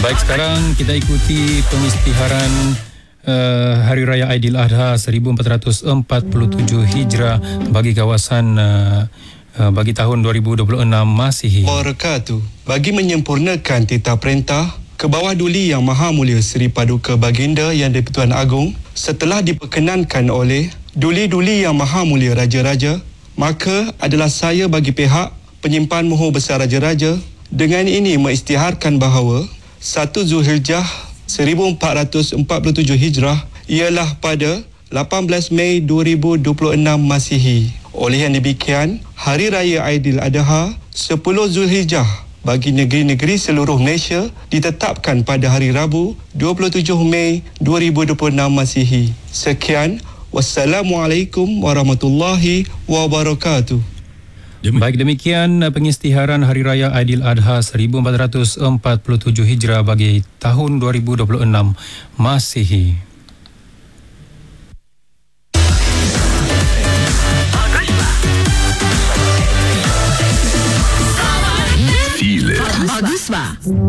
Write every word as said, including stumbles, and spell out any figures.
Baik, sekarang kita ikuti pengisytiharan uh, Hari Raya Aidiladha seribu empat ratus empat puluh tujuh Hijrah bagi kawasan uh, uh, bagi tahun dua ribu dua puluh enam Masihi. Wabarakatuh. Bagi menyempurnakan titah perintah ke bawah Duli Yang Maha Mulia Seri Paduka Baginda Yang di-Pertuan Agong setelah diperkenankan oleh Duli-Duli Yang Maha Mulia Raja-Raja, maka adalah saya bagi pihak penyimpan mohon besar Raja-Raja dengan ini mengisytiharkan bahawa satu Zulhijjah seribu empat ratus empat puluh tujuh Hijrah ialah pada lapan belas Mei dua ribu dua puluh enam Masihi. Oleh yang demikian, Hari Raya Aidiladha sepuluh Zulhijjah bagi negeri-negeri seluruh Malaysia ditetapkan pada hari Rabu dua puluh tujuh Mei dua ribu dua puluh enam Masihi. Sekian, wassalamualaikum warahmatullahi wabarakatuh. Baik, demikian pengisytiharan Hari Raya Aidiladha seribu empat ratus empat puluh tujuh Hijrah bagi tahun dua ribu dua puluh enam Masihi. Bagus, Pak.